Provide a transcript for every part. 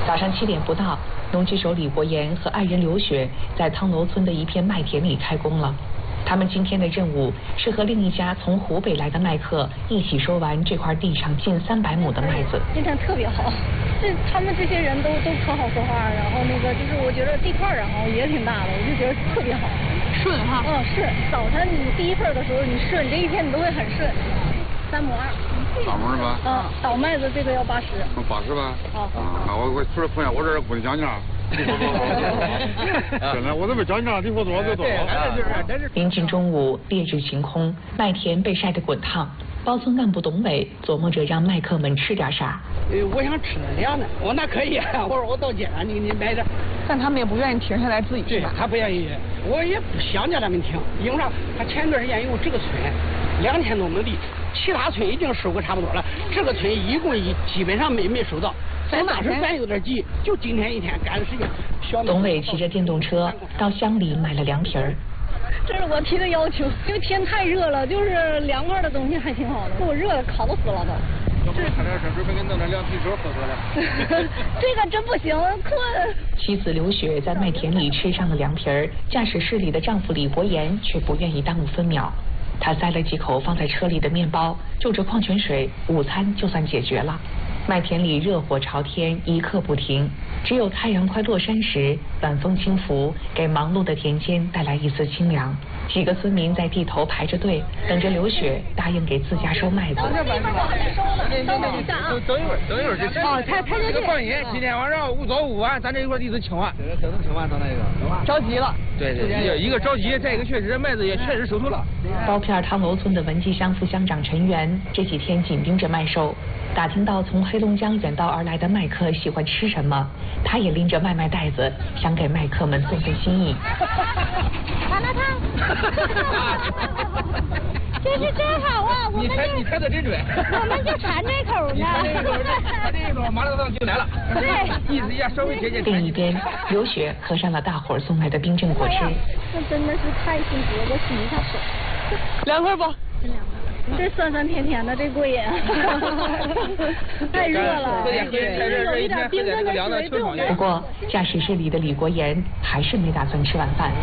早上7点不到，农机手李国岩和爱人刘雪在汤楼村的一片麦田里开工了。他们今天的任务是和另一家从湖北来的麦客一起收完这块地上近300亩的麦子。 今天特别好，他们这些人都可好说话，然后就是我觉得地块也挺大的，我就觉得特别好， 顺哈。 是。早晨你第一份的时候你顺，这一天你都会很顺。3亩2。 3亩是吧？ 倒麦子这个要80。 80吧？我除了碰见我这儿不能讲价。真的，我都没讲价，你说多少就多少。 临近中午，烈日晴空，麦田被晒得滚烫。包村干部董伟琢磨着让麦客们吃点啥。 我想吃点凉的，我那可以，我说我到街上你买点。 但他们也不愿意停下来自己吃。 对，他不愿意，我也不想叫他们停，因为啥？他前段时间有这个村2000多亩地，其他村已经收过差不多了，这个村一共基本上没收到。当时咱有点急，就今天一天赶的时间。 董伟骑着电动车到乡里买了凉皮儿。 这是我提的要求，因为天太热了，就是凉快的东西还挺好的。给我热的烤死了都。 要不差点准备给弄点凉啤酒喝了。 这个真不行，困。 妻子刘雪在麦田里吃上了凉皮儿，驾驶室里的丈夫李国岩却不愿意耽误分秒。他塞了几口放在车里的面包，就着矿泉水，午餐就算解决了。麦田里热火朝天，一刻不停。只有太阳快落山时，晚风轻拂，给忙碌的田间带来一丝清凉。几个村民在地头排着队，等着刘雪答应给自家收麦子。 等一会儿就行。 他这个放心，今天晚上做午完，咱这一块地都清完。 这能清完，咱那个着急了。 对，一个着急，再一个确实麦子也确实收头了。 包片汤楼村的文集乡副乡长陈元这几天紧盯着麦收，打听到从黑龙江远道而来的麦客喜欢吃什么，他也拎着麦袋子，想给麦客们送份心意。 麻辣烫。真是真好啊！ 你猜的真准。 我们就馋这口呢。 他这一口麻辣烫就来了。 对， 意思一下稍微接近。 另一边，刘雪喝上了大伙儿送来的冰镇果汁。 那真的是太幸福了，我洗一下手。 凉快不？ 真凉快。这酸酸甜甜的，这过瘾。太热了，有一点冰镇的水对我们。 不过，驾驶室里的李国岩还是没打算吃晚饭。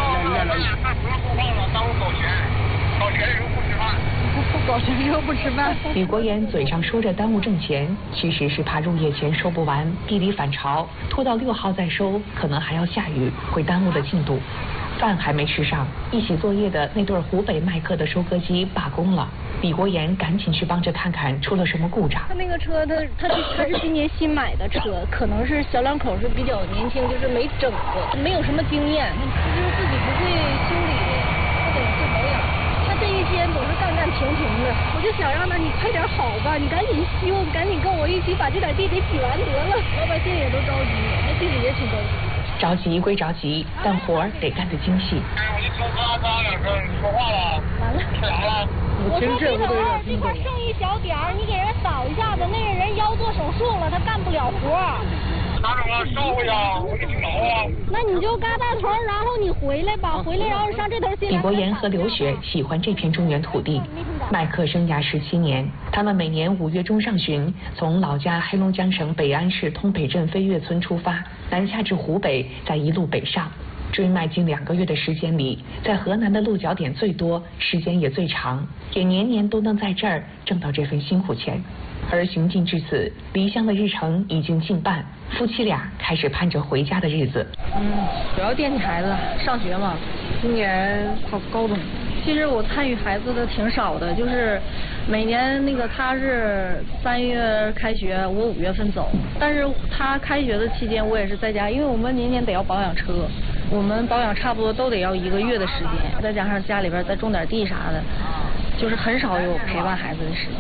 搞学生不吃饭。 李国岩嘴上说着耽误挣钱，其实是怕入夜前收不完，地里反潮，拖到6号再收，可能还要下雨，会耽误了进度。饭还没吃上，一起作业的那对湖北麦客的收割机罢工了。李国岩赶紧去帮着看看出了什么故障。 他那个车，他是今年新买的车，可能是小两口是比较年轻，就是没整过，没有什么经验，就是自己不会修理，不懂做保养。他这一天总是干停的，我就想让他你快点好吧，你赶紧修，赶紧跟我一起把这点地给洗完得了。老百姓也都着急，那心里也挺着急。 着急归着急，但活儿得干得精细。 你说话了。 完了。 吃啥了？ 我说这头这块剩一小点儿，你给人扫一下子。那个人腰做手术了，他干不了活。 拿着我烧一下，我给你挠啊。 那你就嘎大头，然后你回来吧，回来然后上这头去。 李国岩和刘雪喜欢这片中原土地，麦客生涯17年，他们每年5月中上旬从老家黑龙江省北安市通北镇飞跃村出发，南下至湖北，再一路北上。追麦近2个月的时间里，在河南的落脚点最多，时间也最长，也年年都能在这儿挣到这份辛苦钱。而行进至此，离乡的日程已经近半，夫妻俩开始盼着回家的日子。 主要惦记孩子上学嘛，今年考高中。其实我参与孩子的挺少的，就是每年那个他是3月开学，我5月份走，但是他开学的期间我也是在家，因为我们年年得要保养车，我们保养差不多都得要1个月的时间，再加上家里边再种点地啥的，就是很少有陪伴孩子的时间。